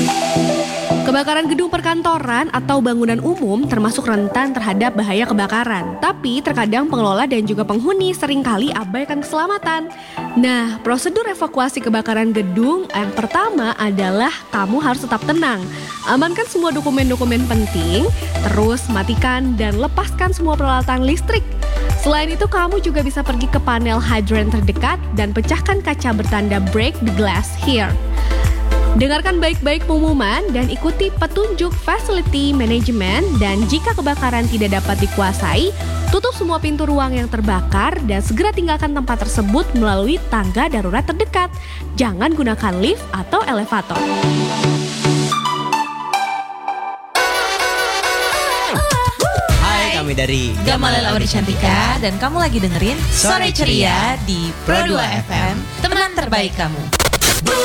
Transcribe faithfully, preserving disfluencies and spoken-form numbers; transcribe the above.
Kebakaran gedung perkantoran atau bangunan umum termasuk rentan terhadap bahaya kebakaran. Tapi terkadang pengelola dan juga penghuni seringkali abaikan keselamatan. Nah, prosedur evakuasi kebakaran gedung yang pertama adalah kamu harus tetap tenang. Amankan semua dokumen-dokumen penting, terus matikan dan lepaskan semua peralatan listrik. Selain itu, kamu juga bisa pergi ke panel hydrant terdekat dan pecahkan kaca bertanda break the glass here. Dengarkan baik-baik pengumuman dan ikuti petunjuk facility management, dan jika kebakaran tidak dapat dikuasai, tutup semua pintu ruang yang terbakar dan segera tinggalkan tempat tersebut melalui tangga darurat terdekat. Jangan gunakan lift atau elevator. Hai, kami dari Gamalel Auri Cantika dan kamu lagi dengerin Sore Ceria di Pro dua F M, teman terbaik kamu.